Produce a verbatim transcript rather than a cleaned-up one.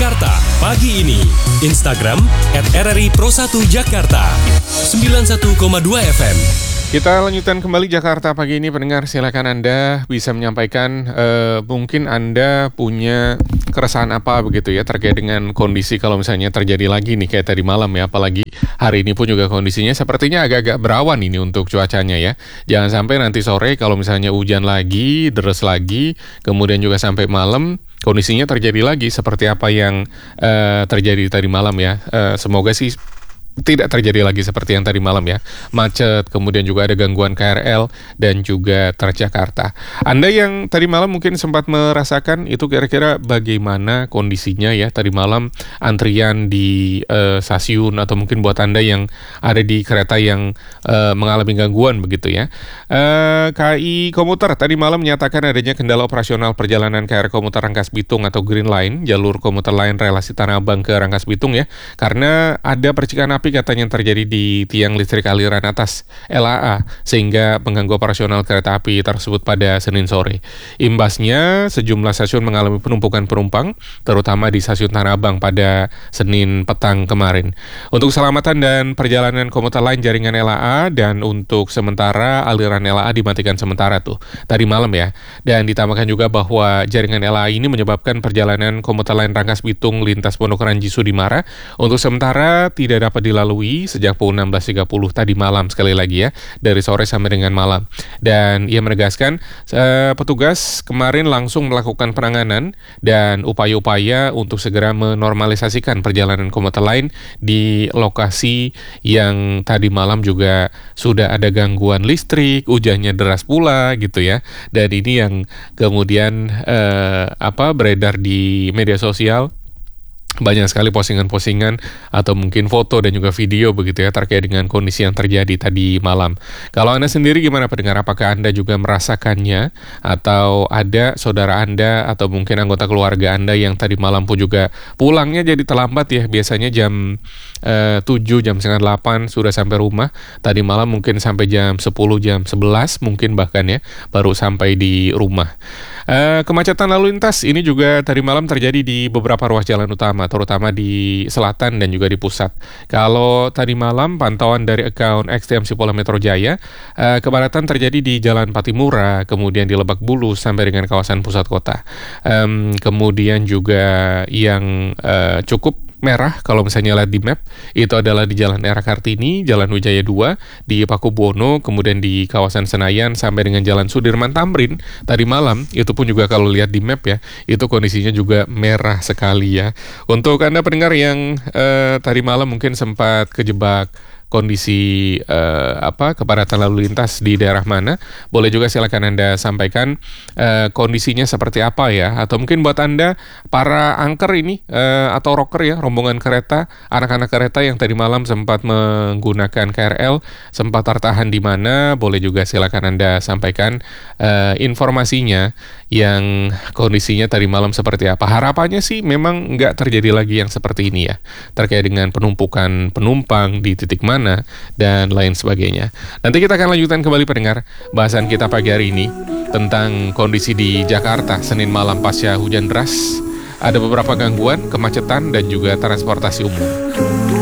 Jakarta pagi ini. Instagram at R R I Pro satu Jakarta sembilan puluh satu koma dua F M. Kita lanjutkan kembali Jakarta pagi ini, pendengar. Silakan Anda bisa menyampaikan eh, mungkin Anda punya keresahan apa begitu ya terkait dengan kondisi kalau misalnya terjadi lagi nih kayak tadi malam ya, apalagi hari ini pun juga kondisinya sepertinya agak-agak berawan ini untuk cuacanya ya. Jangan sampai nanti sore kalau misalnya hujan lagi, deres lagi, kemudian juga sampai malam kondisinya terjadi lagi seperti apa yang eh, terjadi tadi malam ya. Eh, semoga sih tidak terjadi lagi seperti yang tadi malam ya, macet, kemudian juga ada gangguan K R L dan juga Transjakarta. Anda yang tadi malam mungkin sempat merasakan itu kira-kira bagaimana kondisinya ya tadi malam, antrian di uh, stasiun atau mungkin buat Anda yang ada di kereta yang uh, mengalami gangguan begitu ya. Uh, K I Komuter tadi malam menyatakan adanya kendala operasional perjalanan K R Komuter Rangkas Bitung atau Green Line, jalur komuter lain relasi Tanah Abang ke Rangkas Bitung ya, karena ada percikan api katanya yang terjadi di tiang listrik aliran atas L A A sehingga mengganggu operasional kereta api tersebut pada Senin sore. Imbasnya sejumlah stasiun mengalami penumpukan penumpang terutama di stasiun Tanah Abang pada Senin petang kemarin. Untuk keselamatan dan perjalanan komuter lain jaringan L A A dan untuk sementara aliran L A A dimatikan sementara tuh tadi malam ya. Dan ditambahkan juga bahwa jaringan L A A ini menyebabkan perjalanan komuter lain Rangkas Bitung lintas Pondok Ranji Sudimara untuk sementara tidak dapat dilalui sejak pukul enam belas tiga puluh tadi malam, sekali lagi ya, dari sore sampai dengan malam. Dan ia menegaskan uh, petugas kemarin langsung melakukan penanganan dan upaya-upaya untuk segera menormalisasikan perjalanan komuter lain di lokasi yang tadi malam juga sudah ada gangguan listrik, hujannya deras pula gitu ya. Dan ini yang kemudian uh, apa beredar di media sosial. Banyak sekali postingan-postingan atau mungkin foto dan juga video begitu ya terkait dengan kondisi yang terjadi tadi malam. Kalau Anda sendiri gimana pendengar? Apakah Anda juga merasakannya atau ada saudara Anda atau mungkin anggota keluarga Anda yang tadi malam pun juga pulangnya jadi terlambat ya? Biasanya jam eh, tujuh, jam setengah delapan sudah sampai rumah. Tadi malam mungkin sampai jam sepuluh, jam sebelas mungkin bahkan ya baru sampai di rumah. Uh, kemacetan lalu lintas ini juga tadi malam terjadi di beberapa ruas jalan utama, terutama di selatan dan juga di pusat. Kalau tadi malam pantauan dari akun X T M C Polda Metro Jaya, uh, kepadatan terjadi di Jalan Patimura, kemudian di Lebak Bulus sampai dengan kawasan pusat kota. Um, kemudian juga yang uh, cukup merah kalau misalnya lihat di map itu adalah di Jalan Era Kartini, Jalan Wijaya dua, di Pakubuwono, kemudian di kawasan Senayan sampai dengan Jalan Sudirman Tamrin tadi malam. Itu pun juga kalau lihat di map ya, itu kondisinya juga merah sekali ya. Untuk Anda pendengar yang eh, tadi malam mungkin sempat kejebak kondisi eh, apa kepadatan lalu lintas di daerah mana, boleh juga silakan Anda sampaikan eh, kondisinya seperti apa ya, atau mungkin buat Anda para angker ini eh, atau rocker ya, rombongan kereta, anak-anak kereta yang tadi malam sempat menggunakan K R L, sempat tertahan di mana, boleh juga silakan Anda sampaikan eh, informasinya yang kondisinya tadi malam seperti apa. Harapannya sih memang nggak terjadi lagi yang seperti ini ya, terkait dengan penumpukan penumpang di titik mana dan lain sebagainya. Nanti kita akan lanjutkan kembali pendengar bahasan kita pagi hari ini tentang kondisi di Jakarta Senin malam pasca hujan deras. Ada beberapa gangguan, kemacetan dan juga transportasi umum.